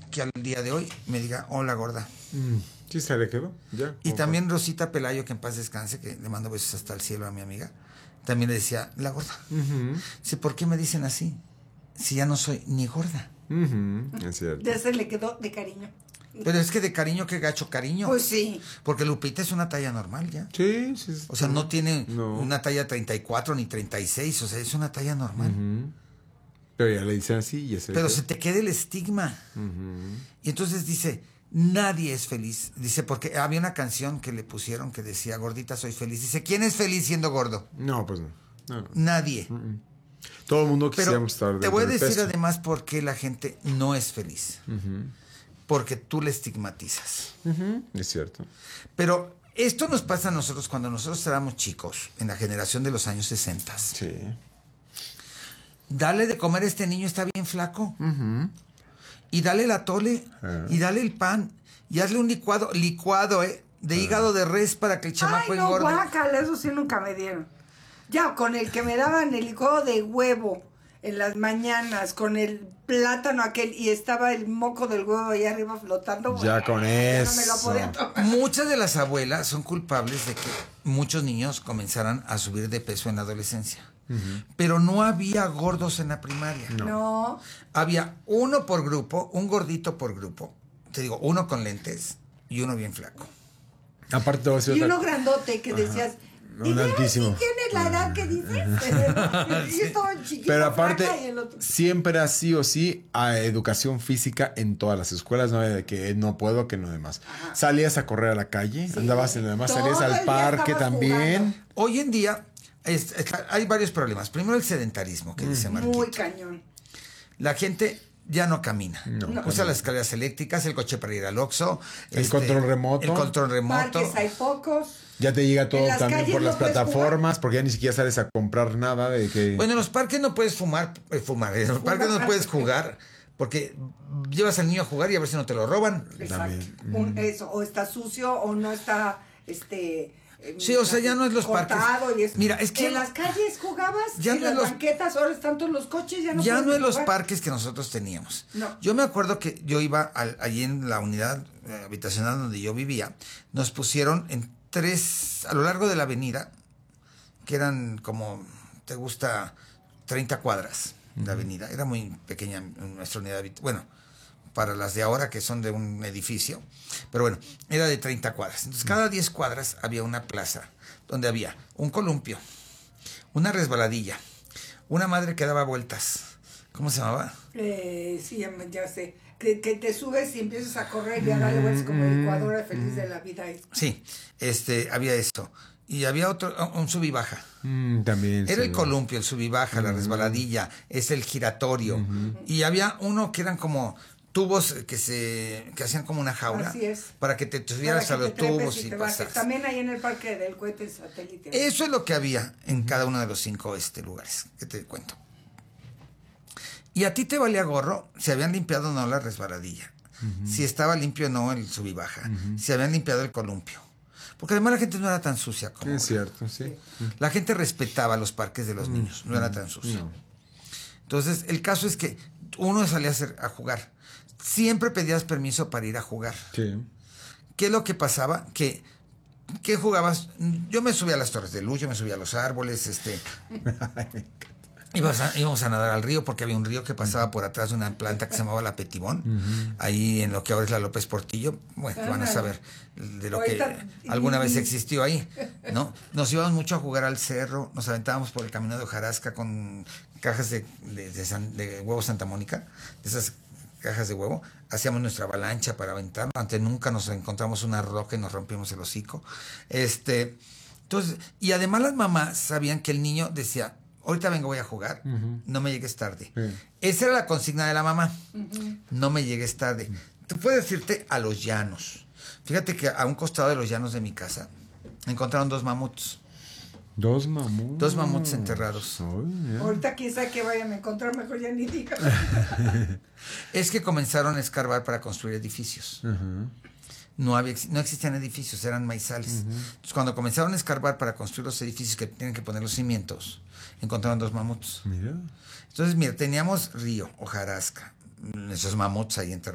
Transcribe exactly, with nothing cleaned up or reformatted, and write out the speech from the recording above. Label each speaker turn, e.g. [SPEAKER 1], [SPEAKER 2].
[SPEAKER 1] que al día de hoy me diga, hola gorda.
[SPEAKER 2] Mm, sí, se le quedó, ya.
[SPEAKER 1] Y también Rosita Pelayo, que en paz descanse, que le mando besos hasta el cielo a mi amiga, también le decía, la gorda.
[SPEAKER 2] Uh-huh.
[SPEAKER 1] Sí, ¿por qué me dicen así? Si ya no soy ni gorda.
[SPEAKER 2] Uh-huh. Es cierto.
[SPEAKER 3] Ya se le quedó de cariño.
[SPEAKER 1] Pero es que de cariño, que gacho cariño.
[SPEAKER 3] Pues sí.
[SPEAKER 1] Porque Lupita es una talla normal ya.
[SPEAKER 2] Sí, sí. sí.
[SPEAKER 1] O sea, no tiene
[SPEAKER 2] no.
[SPEAKER 1] una talla treinta y cuatro ni treinta y seis, o sea, es una talla normal.
[SPEAKER 2] Uh-huh. Pero ya le dicen así y ya se
[SPEAKER 1] Pero
[SPEAKER 2] le
[SPEAKER 1] se te queda el estigma.
[SPEAKER 2] Uh-huh.
[SPEAKER 1] Y entonces dice, nadie es feliz. Dice, porque había una canción que le pusieron que decía, gordita soy feliz. Dice, ¿quién es feliz siendo gordo?
[SPEAKER 2] No, pues no. no, no.
[SPEAKER 1] Nadie.
[SPEAKER 2] Uh-uh. Todo el mundo quisiéramos estar
[SPEAKER 1] Pero te voy a decir
[SPEAKER 2] peso.
[SPEAKER 1] además por qué la gente no es feliz.
[SPEAKER 2] Uh-huh.
[SPEAKER 1] Porque tú le estigmatizas.
[SPEAKER 2] Uh-huh. Es cierto.
[SPEAKER 1] Pero esto nos pasa a nosotros cuando nosotros éramos chicos, en la generación de los años sesenta.
[SPEAKER 2] Sí.
[SPEAKER 1] Dale de comer a este niño, está bien flaco.
[SPEAKER 2] Uh-huh.
[SPEAKER 1] Y dale la tole,
[SPEAKER 2] uh-huh.
[SPEAKER 1] y dale el pan, y hazle un licuado, licuado, ¿eh? De uh-huh. hígado de res para que el chamaco
[SPEAKER 3] Ay, no,
[SPEAKER 1] engorde.
[SPEAKER 3] guácala, eso sí nunca me dieron. Ya, con el que me daban el licuado de huevo en las mañanas, con el plátano aquel, y estaba el moco del huevo ahí arriba flotando.
[SPEAKER 2] Ya con eso.
[SPEAKER 3] No me lo podía tomar.
[SPEAKER 1] Muchas de las abuelas son culpables de que muchos niños comenzaran a subir de peso en la adolescencia. Uh-huh. Pero no había gordos en la primaria.
[SPEAKER 3] No. no.
[SPEAKER 1] Había uno por grupo, un gordito por grupo. Te digo, uno con lentes y uno bien flaco.
[SPEAKER 2] Aparte todo eso.
[SPEAKER 3] Y uno grandote que decías...
[SPEAKER 2] ¿Y un altísimo.
[SPEAKER 3] ¿Tienes la edad que dices?
[SPEAKER 1] Sí.
[SPEAKER 3] Yo estaba chiquito,
[SPEAKER 2] pero aparte,
[SPEAKER 3] flaca, y el otro.
[SPEAKER 2] siempre así o sí a educación física en todas las escuelas, no de que no puedo, que no demás. Ajá. Salías a correr a la calle, sí. andabas en lo demás, todo salías al parque también.
[SPEAKER 3] Jugando.
[SPEAKER 1] Hoy en día es, es, hay varios problemas. Primero el sedentarismo, que mm. dice Marquito.
[SPEAKER 3] Muy cañón.
[SPEAKER 1] La gente ya no camina. No, no. Usa las escaleras eléctricas, el coche para ir al Oxxo.
[SPEAKER 2] El este, control remoto.
[SPEAKER 1] El control remoto.
[SPEAKER 3] Parques hay pocos.
[SPEAKER 2] Ya te llega todo también por las no plataformas, porque ya ni siquiera sales a comprar nada de que...
[SPEAKER 1] Bueno, en los parques no puedes fumar, eh, fumar, en los parques no puedes jugar, porque llevas al niño a jugar y a ver si no te lo roban.
[SPEAKER 3] Exacto. Un, mm. Eso, o está sucio o no está, este...
[SPEAKER 1] Sí, o sea, ya no es los parques.
[SPEAKER 3] Y es,
[SPEAKER 1] Mira, es que
[SPEAKER 3] en las calles jugabas,
[SPEAKER 1] ya
[SPEAKER 3] en
[SPEAKER 1] no
[SPEAKER 3] las
[SPEAKER 1] los,
[SPEAKER 3] banquetas, ahora están todos los coches, ya no
[SPEAKER 1] Ya no en los
[SPEAKER 3] jugar.
[SPEAKER 1] parques que nosotros teníamos.
[SPEAKER 3] No.
[SPEAKER 1] Yo me acuerdo que yo iba al, allí en la unidad eh, habitacional donde yo vivía, nos pusieron en tres, a lo largo de la avenida, que eran como, te gusta, treinta cuadras de uh-huh. avenida. Era muy pequeña nuestra unidad habitacional. Bueno, para las de ahora que son de un edificio, pero bueno, era de treinta cuadras. Entonces cada diez cuadras había una plaza donde había un columpio, una resbaladilla, una madre que daba vueltas. ¿Cómo se llamaba?
[SPEAKER 3] Eh, sí, ya, ya sé. Que, que te subes y empiezas a correr y a darle vueltas como el licuadora feliz de la vida.
[SPEAKER 1] Sí, este, había esto. Y había otro, un sub y baja.
[SPEAKER 2] Mm, también.
[SPEAKER 1] Era
[SPEAKER 2] sí.
[SPEAKER 1] el columpio, el sub y baja, uh-huh. la resbaladilla, es el giratorio. Uh-huh. Y había uno que eran como tubos que se que hacían como una jaula.
[SPEAKER 3] Así es.
[SPEAKER 1] Para que te subieras a los tubos y, y pasaras.
[SPEAKER 3] También ahí en el parque del cohete satélite.
[SPEAKER 1] Eso es lo que había en cada uno de los cinco este, lugares que te cuento. Y a ti te valía gorro si habían limpiado o no la resbaladilla. Uh-huh. Si estaba limpio o no el sub y baja. Uh-huh. Si habían limpiado el columpio. Porque además la gente no era tan sucia como
[SPEAKER 2] es ahora. Cierto, sí.
[SPEAKER 1] La gente respetaba los parques de los niños, no era tan sucio. No. Entonces, el caso es que uno salía a, hacer, a jugar. Siempre pedías permiso para ir a jugar.
[SPEAKER 2] Sí.
[SPEAKER 1] ¿Qué es lo que pasaba? Que, ¿qué jugabas? Yo me subía a las torres de luz, yo me subía a los árboles, este... Íbamos a, íbamos a nadar al río porque había un río que pasaba por atrás de una planta que se llamaba la Petibón, uh-huh. ahí en lo que ahora es la López Portillo. Bueno, uh-huh. van a saber de lo que alguna vez existió ahí, ¿no? Nos íbamos mucho a jugar al cerro, nos aventábamos por el camino de hojarasca con cajas de, de, de, San, de huevo Santa Mónica, de esas cajas de huevo, hacíamos nuestra avalancha para aventarnos, antes nunca nos encontramos una roca y nos rompimos el hocico. Este, entonces, y además las mamás sabían que el niño decía, ahorita vengo, voy a jugar, uh-huh. no me llegues tarde. Sí. Esa era la consigna de la mamá, uh-huh. no me llegues tarde. Uh-huh. Tú puedes irte a los llanos. Fíjate que a un costado de los llanos de mi casa encontraron dos mamuts.
[SPEAKER 2] Dos mamuts.
[SPEAKER 1] Dos mamuts enterrados.
[SPEAKER 2] Oh, yeah.
[SPEAKER 3] Ahorita quizá que vayan a encontrar, mejor ya ni digas.
[SPEAKER 1] Es que comenzaron a escarbar para construir edificios. Uh-huh. No, había, no existían edificios, eran maizales. Uh-huh. Entonces, cuando comenzaron a escarbar para construir los edificios que tienen que poner los cimientos, encontraron dos mamuts.
[SPEAKER 2] Mira.
[SPEAKER 1] Entonces, mira, teníamos río, hojarasca, esos mamuts ahí enterrados.